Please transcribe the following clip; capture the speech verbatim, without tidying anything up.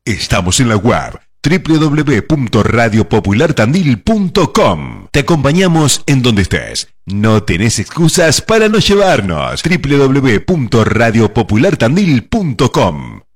Estamos en la web doble u doble u doble u punto radio popular tandil punto com. Te acompañamos en donde estés. No tenés excusas para no llevarnos. doble u doble u doble u punto radio popular tandil punto com.